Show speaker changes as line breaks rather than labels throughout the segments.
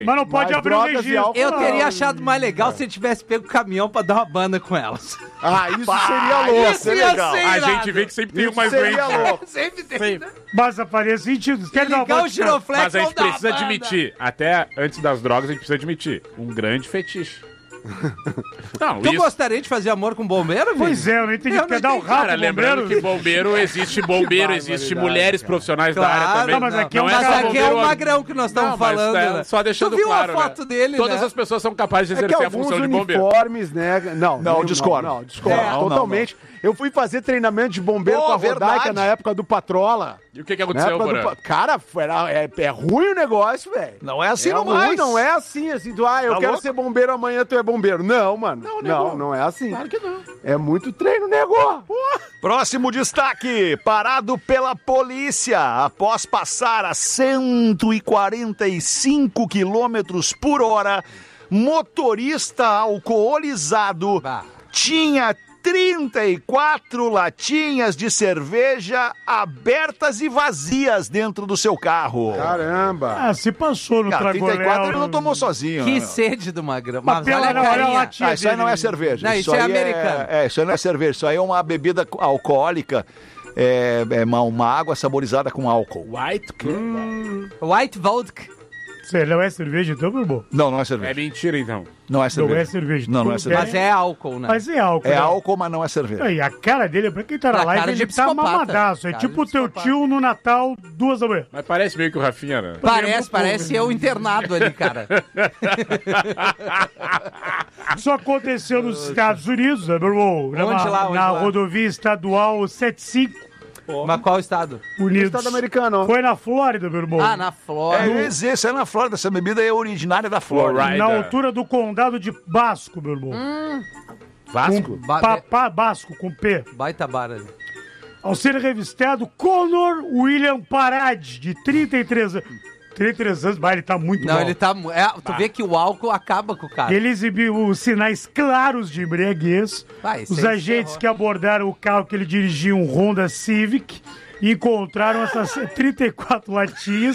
Mas não pode abrir o registro.
Eu teria achado mais legal se ele tivesse pego o caminhão pra dar uma banda com elas.
Ah, isso seria louco.
Isso ia ser
A
irado.
gente vê que sempre tem mais
seria
doente.
louco.
Sempre tem.
Sempre.
Mas faria sentido. Quer dar uma
Ligar o
volta?
giroflex
Mas a gente
ou dar uma
precisa
banda.
admitir, até antes das drogas, a gente precisa admitir, um grande fetiche. Não,
Tu
isso...
gostaria de fazer amor com bombeiro, Vini?
Pois é, eu não entendi.
Eu
Quer
não
dar o
entendi.
rabo
Cara, lembrando que bombeiro, existe mulheres profissionais da área também.
Não, mas aqui é um
Não
Mas
cara
aqui é
bombeiro-
o magrão que nós estamos
Não, mas
falando,
é
né?
só deixando
Tu viu
claro,
a foto
né?
dele,
Todas
né?
as pessoas são capazes de
É que
exercer a
alguns
função de bombeiro.
uniformes, né?
Não, discordo.
Discordo,
Não,
totalmente. Eu fui fazer treinamento de bombeiro
Pô,
com a Rodaica
verdade.
na época do Patrola.
E o que
Na
aconteceu,
época
Porã?
Cara, é ruim o negócio, velho.
Não é assim,
É
não
ruim,
mais.
não é assim, eu
Tá
quero
louco?
ser bombeiro, amanhã tu é bombeiro. Não, mano. Não é assim. Claro que não. É muito treino, nego.
Próximo destaque, parado pela polícia após passar a 145 quilômetros por hora, motorista alcoolizado
Bah.
tinha 34 latinhas de cerveja abertas e vazias dentro do seu carro.
Caramba.
Ah, se passou no
Cara, 34 ele
Tragoléu.
não tomou sozinho.
Que
né?
sede do magrão. Mas
Papel,
olha a
olha a
carinha.
latinha
Ah, isso aí não é
dele.
cerveja.
Não, isso é
aí
americano.
Isso aí não é cerveja. Isso aí é uma bebida alcoólica. É uma água saborizada com álcool.
White?
White vodka.
Você não é cerveja então, meu irmão?
Não é
É
cerveja.
mentira, então.
Não é cerveja.
Não é cerveja.
Não, não é
Tudo
cerveja.
Mas é álcool, né?
Mas é álcool.
É
né?
álcool, mas não é cerveja.
E a cara dele, pra quem tá na
Na
live,
cara de
ele tá
psicopata.
mamadaço. É
Cara
tipo o
de
teu
psicopata.
tio no Natal, 2h.
Mas parece meio que o Rafinha, né?
Parece eu internado ali, cara.
Isso aconteceu nos Estados Unidos, né, meu irmão?
Onde lá, onde
na
lá?
rodovia estadual 75,
Mas qual estado?
Unidos.
Estado americano.
Foi na Flórida, meu irmão.
Ah, na Flórida.
Eu ia dizer, isso é na Flórida. Essa bebida é originária da Flórida.
Florida.
Na altura do condado de Basco, meu irmão.
Vasco?
Basco, com P.
Baita bara ali.
Ao ser revistado, Conor William Parade, de 33 anos. 33 anos, mas ele tá muito
Não,
mal.
ele tá... tu vê que o álcool acaba com o cara.
Ele exibiu os sinais claros de embriaguez.
Vai,
Os
isso aí
agentes
ferrou.
que abordaram o carro que ele dirigia, um Honda Civic, encontraram essas 34 latinhas.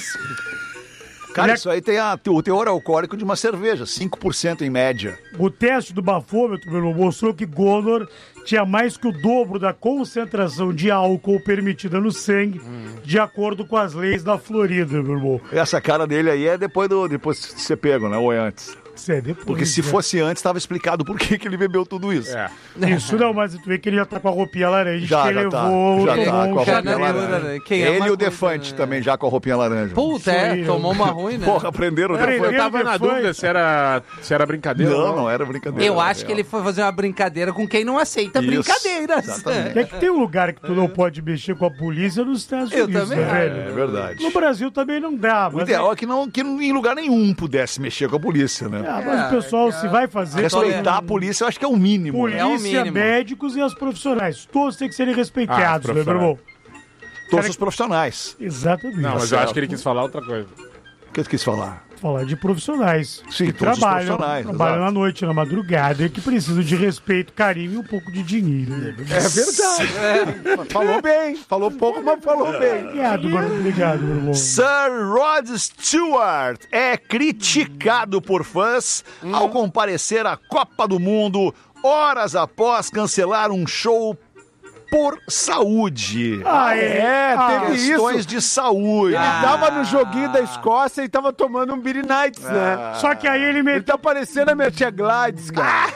Cara, isso aí tem o teor alcoólico de uma cerveja, 5% em média.
O teste do bafômetro, meu irmão, mostrou que Conor tinha mais que o dobro da concentração de álcool permitida no sangue, de acordo com as leis da Florida, meu irmão.
Essa cara dele aí é depois de ser pego, né? Ou é antes?
Isso é depois,
Porque se
né?
fosse antes, estava explicado por que ele bebeu tudo isso.
É.
Isso não, mas tu vê que ele já tá com a roupinha laranja,
Já
que
tá.
levou,
Já
tomou
tá
um
com a
chá
roupinha
de
laranja.
laranja.
né? Quem é
Ele
uma
e o
coisa,
Defante
né?
também, já com a roupinha laranja.
Puta,
Isso aí,
tomou uma ruim, né?
Porra, aprenderam o
Peraí,
Defante.
Eu tava na
Defante.
dúvida se era brincadeira.
Não era brincadeira.
Eu
era
acho que
real.
ele foi fazer uma brincadeira com quem não aceita
Isso,
brincadeiras.
exatamente.
É que tem um lugar que tu não pode mexer com a polícia nos Estados
Eu
Unidos,
também
né,
acho.
velho?
É verdade.
No Brasil também não dá,
O
mas,
ideal é que em lugar nenhum pudesse mexer com a polícia, né?
mas o pessoal, se vai fazer...
Respeitar a polícia, eu acho que é o mínimo.
Polícia,
né?
É o mínimo.
médicos e as profissionais. Todos têm que serem respeitados, né, meu irmão?
Todos os profissionais.
Exatamente.
Não, mas eu acho que ele quis falar outra coisa.
O que tu quis falar?
Falar de profissionais.
Sim,
que
todos os
trabalham,
profissionais,
trabalham
exato.
na noite, na madrugada, e que precisam de respeito, carinho e um pouco de dinheiro. Né?
É verdade. Falou bem. Falou pouco, mas falou bem.
Obrigado, meu irmão.
Sir Rod Stewart é criticado por fãs ao comparecer à Copa do Mundo horas após cancelar um show por saúde.
Teve
Questões
isso.
de saúde.
Ele tava no joguinho da Escócia e tava tomando um Beer Nights, né?
Só que aí ele
Ele
meteu...
tá parecendo a minha tia Gladys, cara.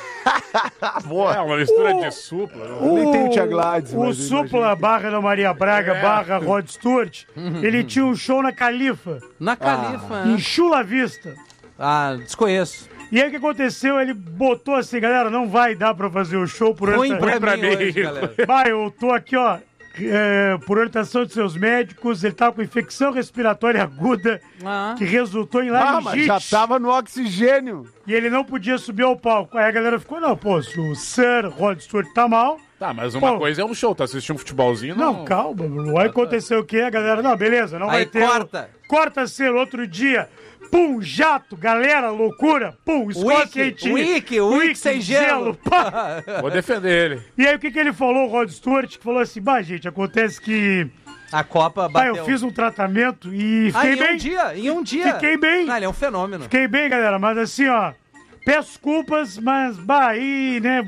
É uma mistura de supla.
Nem tem o Tia Gladys,
O
mas
Supla barra da Maria Braga barra Rod Stewart, ele tinha um show na Califa,
Na Califa.
em Chula Vista.
Desconheço.
E aí o que aconteceu? Ele botou assim, galera, não vai dar pra fazer o show por
Ruim
orientação.
pra mim hoje, galera.
Vai, eu tô aqui, ó, por orientação de seus médicos, ele tava com infecção respiratória aguda, que resultou em
mas
laringite.
já tava no oxigênio.
E ele não podia subir ao palco. Aí a galera ficou, não, pô, se o Sir Rod Stewart tá mal...
Tá, mas uma
Pô.
coisa é um show, tá assistindo um futebolzinho,
Não, calma, Bruno. Aí aconteceu o quê? A galera, não, beleza, não vai
Aí
ter...
corta.
Corta ser outro dia. Pum, jato, galera, loucura. Pum, escola quentinha.
Wiki sem gelo.
Pá.
Vou defender ele.
E aí o que ele falou, o Rod Stewart? Que falou assim, bah, gente, acontece que
A Copa
Pai,
bateu.
eu fiz um tratamento e fiquei bem.
Em um dia.
Fiquei bem.
Ele é um fenômeno.
Fiquei bem, galera, mas assim, ó, peço culpas, mas, aí, né,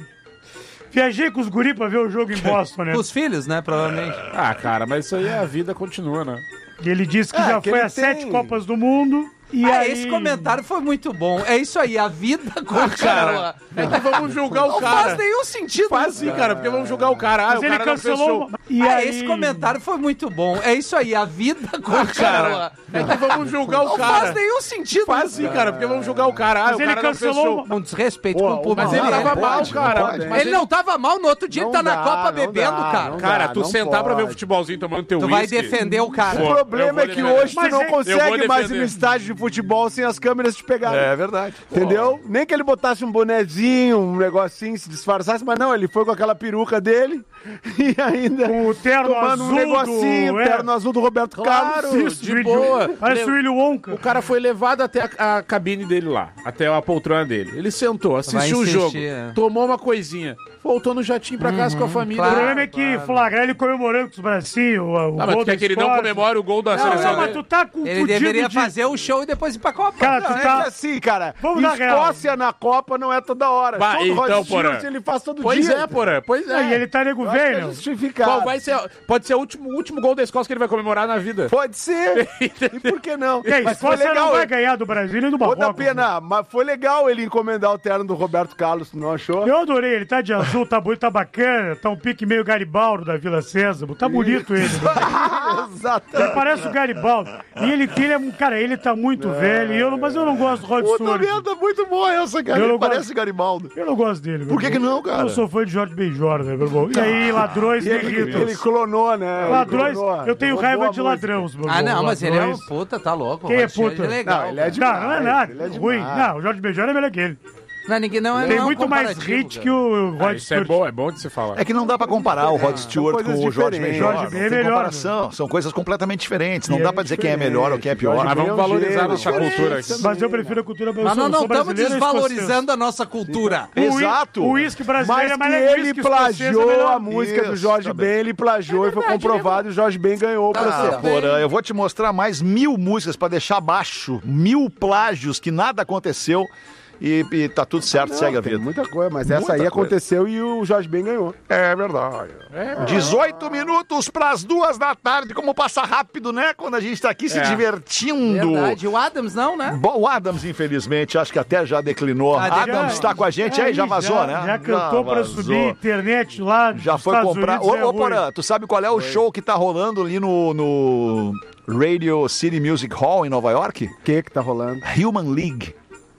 viajei com os guri pra ver o jogo em Boston, né?
Os filhos, né, provavelmente.
Ah, cara, mas isso aí a vida continua, né?
E ele disse que já
que
foi
ele
a 7
tem.
Copas do Mundo. E aí...
Esse comentário foi muito bom. É isso aí, a vida continua.
É que vamos julgar o
Não
cara.
faz nenhum sentido.
Faz sim, cara, porque vamos julgar o cara. Ah,
Mas
o
ele
cara não
cancelou.
fechou.
E aí...
Esse comentário foi muito bom. É isso aí, a vida continua.
É que vamos julgar o
Não
cara.
faz nenhum sentido.
Faz sim, cara, porque vamos julgar o cara. Ah,
Mas
o
ele
cara não
cancelou.
fechou.
Um desrespeito com o público.
Mas ele
Não,
tava
não
mal,
pode,
cara.
não pode.
Mas
Ele não tava mal, no outro dia ele tá na
Não
Copa
dá,
bebendo,
não dá,
cara.
não
Cara,
dá,
tu
não
sentar pra ver o
pode.
futebolzinho tomando teu
Tu vai
whisky.
defender o cara.
Pô,
O problema
eu vou
é que
defender.
hoje tu
Mas
não
eu
vou
consegue mais ir
defender.
no estádio de futebol sem as câmeras te pegarem.
É verdade.
Entendeu? Nem que ele botasse um bonezinho, um negocinho, se disfarçasse, mas não, ele foi com aquela peruca dele e ainda
Com o terno
tomando
azul
um negocinho,
do...
o terno azul do Roberto Carlos.
Claro,
Isso,
de
Willy-
boa.
Parece o Willy Wonka.
O cara foi levado até a cabine dele lá, até a poltrona dele. Ele sentou, assistiu o
insistir,
jogo,
é.
tomou uma coisinha, voltou no jatinho pra casa com a família.
O
claro.
problema é que flagrar ele comemorando com os bracinhos, o
Ah, mas
gol
tu quer
da
que ele não
Escócia.
comemore o gol da
Não,
seleção
não, mas
dele?
tu tá com
Ele
fudido
deveria
de...
fazer o show e depois ir pra Copa.
Cara,
Não,
tu
é que
tá...
assim, cara,
Vamos dar
Escócia na Copa não é toda hora.
Bah,
Todo
então,
Rod
Porã.
Stewart ele faz todo
Pois
dia.
é, porra, pois é.
E ele tá nego
Eu acho que é
velho.
justificado.
Qual vai ser, pode ser o último gol da Escócia que ele vai comemorar na vida.
Pode ser. E por que não?
E aí,
Mas foi
Escócia não
legal.
vai ganhar do Brasil nem do
Ô, da
Marrocos.
pena, mas foi legal ele encomendar o terno do Roberto Carlos, tu não achou?
Eu adorei, ele tá de azul, tá bonito, tá bacana, tá um pique meio Garibaldo da Vila Sésamo, tá bonito ele. Ele
Exatamente.
parece o Garibaldo. E ele é um cara, ele tá muito velho, mas eu não gosto do Rod
Ô,
Stewart.
Tá muito boa essa, cara.
Eu
Ele
não
parece
gosto.
Garibaldo.
Eu não gosto dele.
Por que não, cara?
Eu sou fã de Jorge Benjor, né, meu irmão? E aí, ladrões
E
me
ele
irritam.
clonou, né?
Ladrões,
Ele clonou.
eu tenho
Roubou
raiva
a
de
música.
ladrões, meu irmão.
Ah, não, mas ele é um
Ladrões.
puta, tá louco.
Quem é
O Rod Stewart
puta?
legal.
Não, ele é de-
Não, não é nada.
Ele é
Ruim.
demais.
Não, o Jorge Benjor é melhor que ele.
Não, ninguém não é
Tem
não é um
muito mais
comparativo,
hit
cara.
que o
Ah,
Rod
isso
Stewart.
é bom de se falar.
É que não dá pra comparar o Rod Stewart
coisas
com o Jorge
diferentes.
Benjor.
Jorge
Não
Ben é
tem
melhor,
comparação. São coisas completamente diferentes. Não
E
dá
é
pra dizer quem é melhor ou quem é pior.
Jorge
Mas vamos
Ben é um
valorizar
gênio.
a nossa cultura aqui.
Mas eu prefiro a cultura
Mas nós não estamos
brasileira e
desvalorizando a nossa cultura.
Exato.
O uísque brasileiro
Mas
é mais
que
legal.
ele plagiou a música do
Isso,
Jorge
tá
Ben,
bem.
ele plagiou e foi comprovado e o Jorge Ben ganhou o
Ah,
processo.
Porã, eu vou te mostrar mais 1000 músicas pra deixar abaixo. 1000 plágios que nada aconteceu. E tá tudo certo, segue a
Tem
vida.
muita coisa, mas
Muita
essa aí
coisa.
aconteceu e o Jorge Ben ganhou.
É verdade. 18 minutos pras 2 da tarde. Como passa rápido, né? Quando a gente tá aqui se divertindo.
Verdade. O Adams não, né?
Bom, o Adams, infelizmente, acho que até já declinou.
Ah,
Adams tá com a gente aí, já vazou, né?
Já cantou pra
vazou.
subir internet lá.
Já
dos
foi
Estados
comprar.
Unidos, é
Ô,
ruim.
Porã, tu sabe qual é o show que tá rolando ali no Radio City Music Hall em Nova York?
O que tá rolando?
Human League.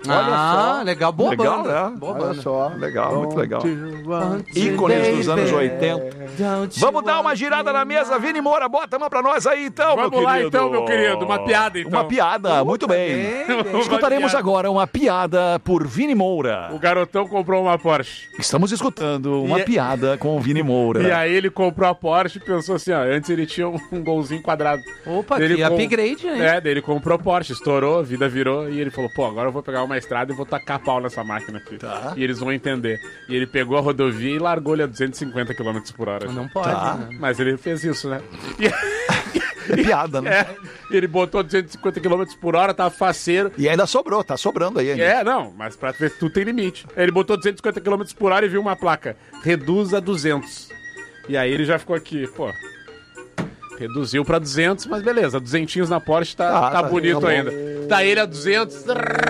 Legal. Boa
Legal,
banda.
né?
Boa
Olha
banda.
só.
Legal, muito legal.
Ícones
Ícones dos anos 80. Vamos dar uma girada na mesa. Vini Moura, bota uma pra nós aí então, meu
Vamos lá
querido.
então, meu querido. Uma piada então.
Uma piada, muito bem. Escutaremos agora uma piada por Vini Moura.
O garotão comprou uma Porsche.
Estamos escutando uma
E-
piada com o Vini Moura.
E aí ele comprou a Porsche e pensou assim, ó, antes ele tinha um golzinho quadrado.
Opa,
Daí ele
que upgrade, hein?
É, daí ele comprou Porsche, estourou, a vida virou, e ele falou, pô, agora eu vou pegar uma estrada e vou tacar pau nessa máquina aqui.
Tá.
E eles vão entender. E ele pegou a rodovia e largou ele a 250 km por hora.
Não pode,
Tá.
né?
Mas ele fez isso, né?
É piada, né?
É, ele botou 250 km por hora, tava faceiro.
E ainda sobrou, tá sobrando aí ainda.
É, não, mas pra ver tudo tem limite. Ele botou 250 km por hora e viu uma placa, reduz a 200. E aí ele já ficou aqui, pô... Reduziu pra 200, mas beleza, 200 na Porsche tá
Tá
bonito
bom.
ainda. Tá ele a 200,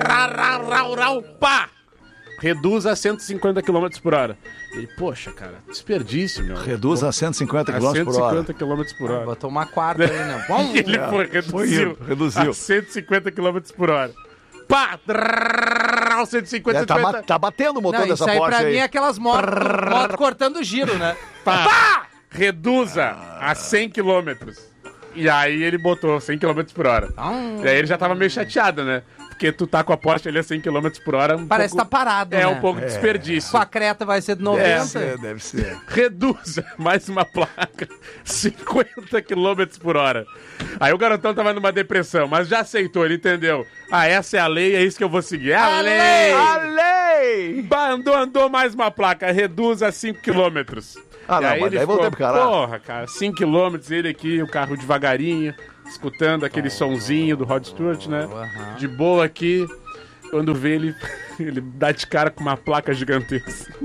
pá! Reduz a 150 km por hora. Ele, poxa, cara, desperdício, meu.
Reduz a 150
a
km por hora.
150 km por hora.
Botou uma quarta aí, né?
E ele reduziu,
reduziu.
a 150 km por hora. Pá! 150,
É, tá batendo o motor
Não, isso
dessa
aí
Porsche
pra
aí.
mim é aquelas motos cortando giro, né?
Pá! Reduza a 100 km. E aí ele botou 100 km por hora. E aí ele já tava meio chateado, né? Porque tu tá com a Porsche ali a 100 km por hora.
Parece que tá parado,
É
né?
um pouco desperdício.
Com a Creta vai ser de 90.
Deve ser.
Reduza mais uma placa, 50 km por hora. Aí o garotão tava numa depressão, mas já aceitou, ele entendeu. Ah, essa é a lei, é isso que eu vou seguir. É a lei!
A lei!
Andou mais uma placa, reduz a 5 km.
Ah, não, mas daí voltei pro caralho.
Porra, cara, 5 km, ele aqui, o carro devagarinho, escutando aquele sonzinho do Rod Stewart, né? De boa aqui, quando vê ele, ele dá de cara com uma placa gigantesca.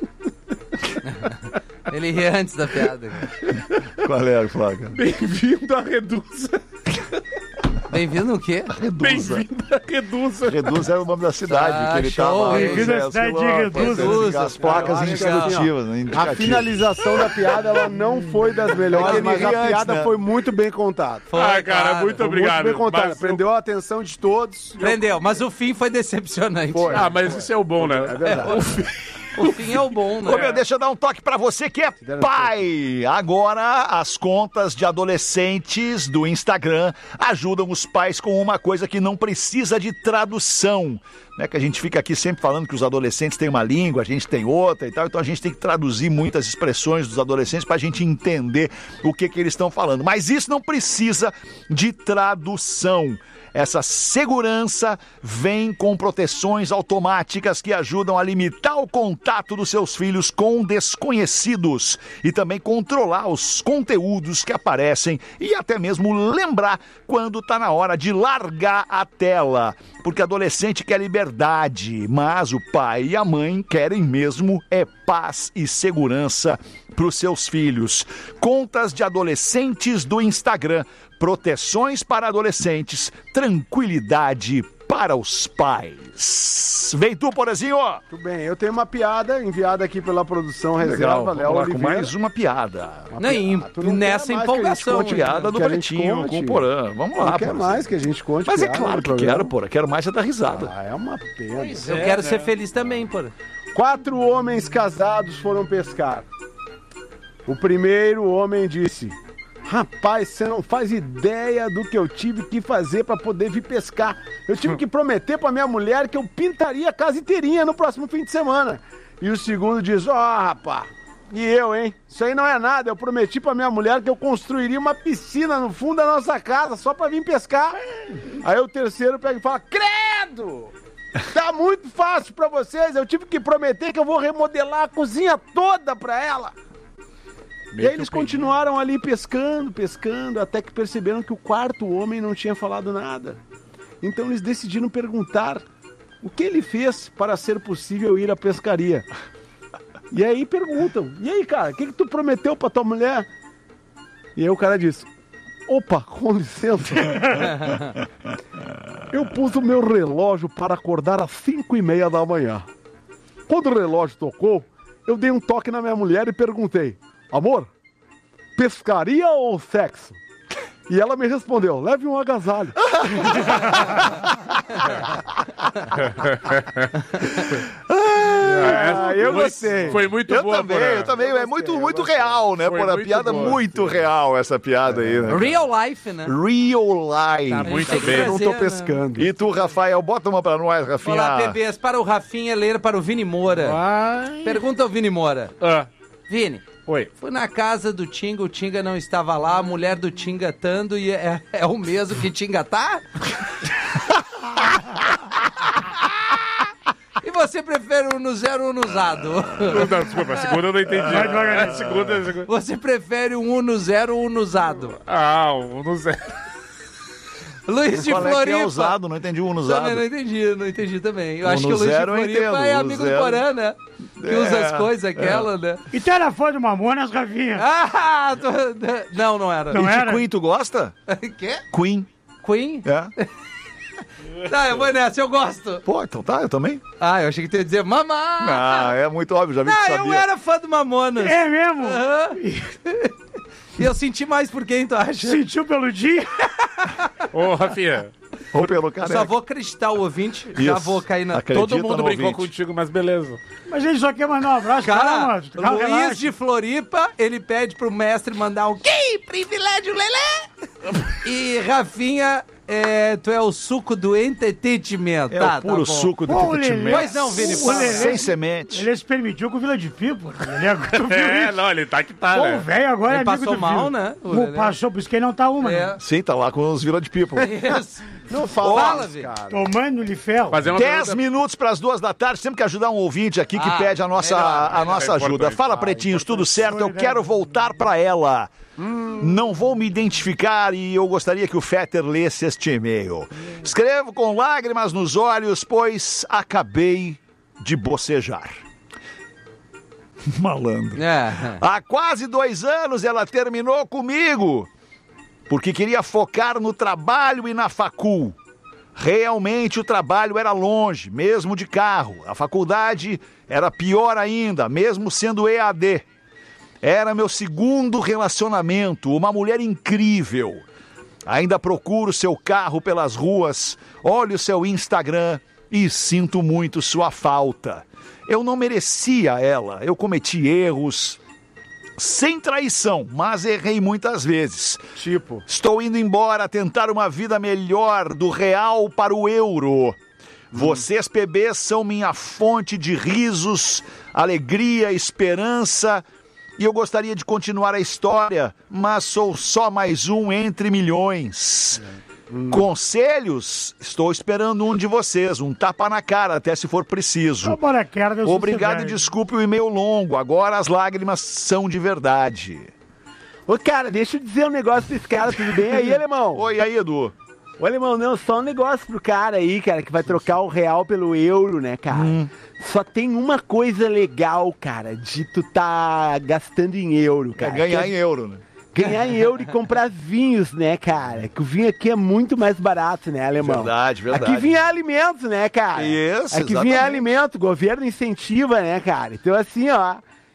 Ele ri antes da piada.
Qual é a placa?
Bem-vindo à Redusa.
Bem-vindo o quê?
Bem-vindo à Redusa.
Reduza era o nome da cidade que ele tava.
Bem-vindo à cidade de Reduza.
As placas indicativas, né?
A
Indicativas.
finalização da piada, ela não foi das melhores,
Ele
mas
ri
a
antes,
piada
né?
foi muito bem contada.
Ah, cara, muito
Foi
obrigado.
muito bem contada.
Mas
Prendeu a atenção de todos.
Prendeu, mas o fim foi decepcionante.
Foi.
Ah, mas isso é o bom, né?
É verdade.
O fim é o bom, né?
Ô, meu, deixa eu dar um toque pra você que é pai. Agora, as contas de adolescentes do Instagram ajudam os pais com uma coisa que não precisa de tradução. Né? Que a gente fica aqui sempre falando que os adolescentes têm uma língua, a gente tem outra e tal, então a gente tem que traduzir muitas expressões dos adolescentes pra gente entender o que eles estão falando. Mas isso não precisa de tradução. Essa segurança vem com proteções automáticas que ajudam a limitar o contato dos seus filhos com desconhecidos e também controlar os conteúdos que aparecem e até mesmo lembrar quando está na hora de largar a tela. Porque adolescente quer liberdade, mas o pai e a mãe querem mesmo é paz e segurança para os seus filhos. Contas de adolescentes do Instagram. Proteções para adolescentes, tranquilidade para os pais. Vem tu, Porazinho!
Muito bem, eu tenho uma piada enviada aqui pela produção
Legal,
Reserva, Léo
vamos lá com
Oliveira.
mais uma piada.
Não, e
Tu não
nessa
quer mais
empolgação.
que a gente conte
Piada do
Que a gente
Pretinho
conte.
com o Porã. Vamos lá,
Não quer
Porazinho.
mais que a gente conte
Mas é
piada
claro
no
que
programa.
quero, Porã. Quero mais é dar risada.
Ah, é uma pena.
Eu quero ser feliz também, pô.
4 homens casados foram pescar. O primeiro homem disse: rapaz, você não faz ideia do que eu tive que fazer pra poder vir pescar. Eu tive que prometer pra minha mulher que eu pintaria a casa inteirinha no próximo fim de semana. E o segundo diz: rapaz, e eu, hein? Isso aí não é nada. Eu prometi pra minha mulher que eu construiria uma piscina no fundo da nossa casa só pra vir pescar. Aí o terceiro pega e fala: credo! Tá muito fácil pra vocês. Eu tive que prometer que eu vou remodelar a cozinha toda pra ela. E aí eles continuaram ali pescando, até que perceberam que o quarto homem não tinha falado nada. Então eles decidiram perguntar o que ele fez para ser possível ir à pescaria. E aí perguntam: e aí, cara, o que tu prometeu pra tua mulher? E aí o cara disse: opa, com licença. Eu pus o meu relógio para acordar às 5:30 da manhã. Quando o relógio tocou, eu dei um toque na minha mulher e perguntei: amor, pescaria ou sexo? E ela me respondeu: leve um agasalho. Eu gostei.
Foi muito
Eu
boa,
também,
Porã.
eu também. É muito real, né,
Foi
Porã?
muito
Piada
boa.
muito real essa piada aí, né?
Real life, né?
Real life.
Tá
muito
Tem que
bem.
Eu não tô
trazer, né?
pescando.
E tu, Rafael, bota uma pra nós, Rafinha.
Olá, bebês. Para o Rafinha ler para o Vini Moura. Pergunta ao Vini Moura.
Ah,
Vini,
oi.
fui na casa do Tinga, o Tinga não estava lá, a mulher do Tinga tando e é o mesmo que Tinga tá? E você prefere um no zero ou um no usado?
Não, desculpa, a segunda eu não entendi.
Vai devagarinho.
A segunda.
Você prefere um no zero ou um no usado?
Ah, não sei.
Luiz de
Qual é que
Floripa.
é usado? Não entendi um usado.
Também não entendi também. Eu
Um
acho
no
que o Luiz de
zero eu
Floripa
entendo,
é
um
amigo
zero.
do Porã, né? Que usa as
É,
coisas, aquela, né?
E tu era fã de Mamonas, Rafinha?
Ah, não era.
Não
E de
era?
Queen, tu gosta?
Quê?
Queen.
Queen?
É.
Tá, eu vou nessa, eu gosto.
Pô, então tá, eu também.
Ah, eu achei que tu ia dizer mamá.
Ah, é muito óbvio, já vi que tu
Ah,
sabia.
eu era fã do Mamonas.
É mesmo?
Aham. E eu senti mais por quem tu acha?
Sentiu pelo dia?
Ô, Rafinha.
Ou pelo
Eu
careca.
só vou acreditar o ouvinte, já
Isso.
vou cair na...
Acredita
Todo mundo
no
brincou
ouvinte.
contigo, mas beleza.
Mas ele só quer mandar um abraço.
Cara,
Calma, calma,
Luiz
relaxa.
de Floripa, ele pede pro mestre mandar um que privilégio, Lelê! E Rafinha, tu é o suco do entretenimento.
É
Tá,
o puro
bom.
suco do
Pô, o
entretenimento.
Lelê-
Pois não, Vini,
o
fala.
Lelê-
Sem semente.
Ele se permitiu com o Vila de Pipo. Tu viu
É,
isso?
não, ele tá que tá,
Pô, o
né?
velho agora
Ele
é amigo
passou
do
mal,
Vila.
né, o
Pô,
Lelê?
passou, por isso que ele não tá uma. né?
É.
Sim, tá lá com os Vila de People.
Isso.
Não
Fala,
isso,
Vê.
cara.
Tomando-lhe ferro.
Fazer uma
10
pergunta-
minutos para as 2 da tarde. Temos que ajudar um ouvinte aqui que pede a nossa,
melhor,
a nossa
é
ajuda.
importante.
Fala, pretinhos, tudo certo? Eu quero voltar para ela. Não vou me identificar e eu gostaria que o Fetter lesse este e-mail. Escrevo com lágrimas nos olhos, pois acabei de bocejar. Malandro.
É.
Há quase 2 anos ela terminou comigo, porque queria focar no trabalho e na facul. Realmente o trabalho era longe, mesmo de carro. A faculdade era pior ainda, mesmo sendo EAD. Era meu segundo relacionamento, uma mulher incrível. Ainda procuro seu carro pelas ruas, olho seu Instagram e sinto muito sua falta. Eu não merecia ela, eu cometi erros, sem traição, mas errei muitas vezes.
Tipo,
Estou indo embora tentar uma vida melhor do real para o euro. Vocês, PBs, são minha fonte de risos, alegria, esperança. E eu gostaria de continuar a história, mas sou só mais um entre milhões. Conselhos? Estou esperando um de vocês, um tapa na cara, até se for preciso.
Toma na cara da
Obrigado e
sociedade.
desculpe o e-mail longo, agora as lágrimas são de verdade.
ô cara, deixa eu dizer um negócio pra esse cara, tudo bem aí, alemão?
Oi, aí, Edu.
Ô, alemão, não, só um negócio pro cara aí, cara, que vai trocar o real pelo euro, né, cara? Só tem uma coisa legal, cara, de tu tá gastando em euro, cara.
Ganhar
que
em euro, né?
ganhar em euro e comprar vinhos, né, cara? Que o vinho aqui é muito mais barato, né, alemão?
Verdade, verdade.
Aqui vinho é alimento, né, cara?
Isso,
Aqui vinho é
exatamente.
alimento, o governo incentiva, né, cara? Então, assim, ó,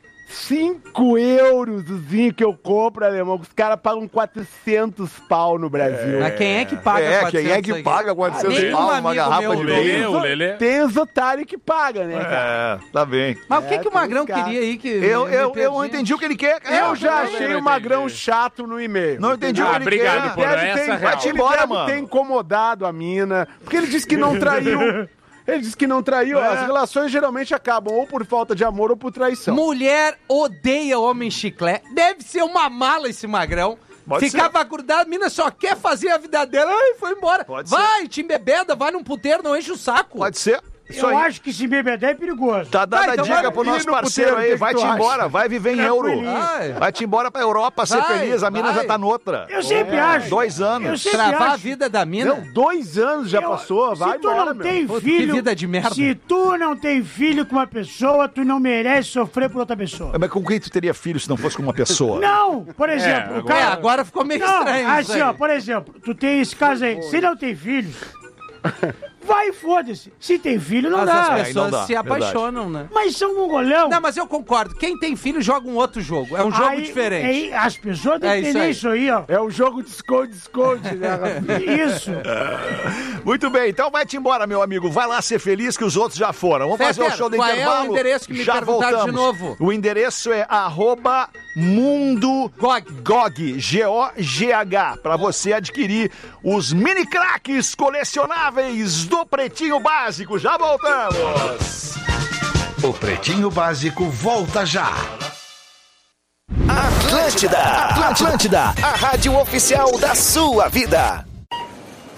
5 euros o vinho que eu compro, alemão, que os caras pagam 400 pau no Brasil.
Mas quem é que paga
Quem é
400
que
aqui?
paga 400
nenhum
pau uma
amigo
garrafa
meu
de
tem.
vinho?
O Lelê.
Tem os otários que pagam, né, cara?
É, tá bem.
Mas o que,
É,
que o
tem
Magrão
uns caras.
queria aí que...
Eu não entendi o que ele quer.
Eu já
também
achei
não
o Magrão
entendi.
chato no e-mail.
Não entendi o que
Ah,
ele
obrigado,
quer.
pô. Essa é
Vai te
Ele
embora,
deve
mano.
ter incomodado a mina, porque ele disse que não traiu. Ele disse que não traiu. As relações geralmente acabam ou por falta de amor ou por traição.
Mulher odeia homem chiclete. Deve ser uma mala esse Magrão.
Pode
Ficava grudado, a mina só quer fazer a vida dela. Ai, foi embora.
Pode
vai, te embebeda, vai num puteiro, não enche o saco.
Pode ser. Isso
Eu
aí.
acho que se bebedar é perigoso.
Tá dada
Vai, então
a dica
vai
pro
ir
nosso
no
parceiro
puteiro, o
aí.
que
Vai-te
tu acha?
embora, vai viver em euro.
Tranquilinho.
Vai.
Vai-te embora pra Europa ser
Vai,
feliz. A mina
vai.
já tá noutra.
Eu sempre acho.
2 anos.
Eu sempre
Travar a
acho.
vida da mina.
Não, 2 anos já
Eu-
passou, vai
se tu
embora,
não
meu.
tem
Puta,
filho,
que vida de merda.
se tu não tem filho com uma pessoa, tu não merece sofrer por outra pessoa.
Mas com quem tu teria filho se não fosse com uma pessoa?
Não, por exemplo, o
agora-
cara...
Agora ficou meio
Não,
estranho isso
assim,
aí.
ó, por exemplo, tu tem esse caso aí, se não tem filhos, vai, foda-se. Se tem filho, não
Mas
dá.
as
não
pessoas
dá,
se
verdade.
apaixonam, né?
Mas são mongolão.
Não, mas eu concordo. Quem tem filho joga um outro jogo. É um jogo
Aí,
diferente.
aí, as pessoas
É
devem
isso
entender
aí.
isso aí, ó.
É o jogo de esconde, né, Rafinha?
Isso.
Muito bem, então vai-te embora, meu amigo. Vai lá ser feliz que os outros já foram. Vamos fazer o
Fetter,
show do
qual é o
intervalo.
endereço que me
já
perguntaram
voltamos.
de novo?
O endereço é @mundogog, G-O-G-H, para você adquirir os mini craques colecionáveis do Pretinho Básico. Já voltamos.
O Pretinho Básico volta já.
Atlântida, a rádio oficial da sua vida.